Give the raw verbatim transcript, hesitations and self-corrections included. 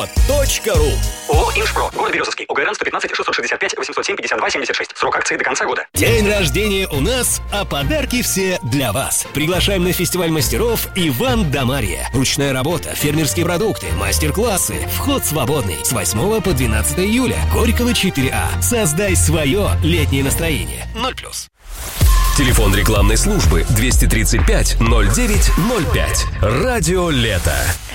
точка ру. ООО «Инжпро». Город Березовский. ОГРН сто пятнадцать шестьсот шестьдесят пять восемьсот семь пятьдесят два семьдесят шесть. Срок акции до конца года. День рождения у нас, а подарки все для вас. Приглашаем на фестиваль мастеров «Иван да Марья». Ручная работа, фермерские продукты, мастер-классы. Вход свободный. С восьмого по двенадцатое июля. Горького четыре А. Создай свое летнее настроение. ноль плюс. Телефон рекламной службы двести тридцать пять ноль девять ноль пять. Радио «Лето».